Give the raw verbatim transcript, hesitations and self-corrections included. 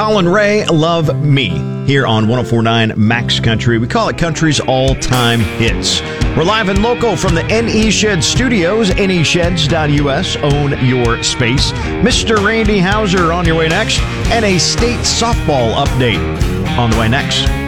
Colin Ray, Love Me, here on one oh four point nine Max Country. We call it country's all-time hits. We're live and local from the N E Shed Studios, N E sheds dot U S. Own your space. Mister Randy Hauser on your way next, and a state softball update on the way next.